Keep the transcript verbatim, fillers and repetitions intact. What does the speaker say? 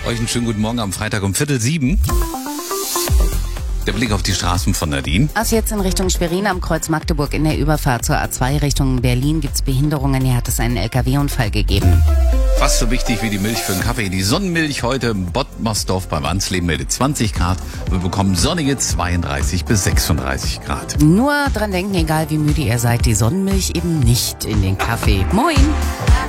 Euch einen schönen guten Morgen am Freitag um Viertel sieben. Der Blick auf die Straßen von Nadine. Also jetzt in Richtung Schwerin am Kreuz Magdeburg in der Überfahrt zur A zwei Richtung Berlin gibt's Behinderungen. Hier hat es einen L K W-Unfall gegeben. Fast so wichtig wie die Milch für den Kaffee. Die Sonnenmilch heute im Bottmersdorf beim Wansleben meldet zwanzig Grad. Wir bekommen sonnige zweiunddreißig bis sechsunddreißig Grad. Nur dran denken, egal wie müde ihr seid, die Sonnenmilch eben nicht in den Kaffee. Moin!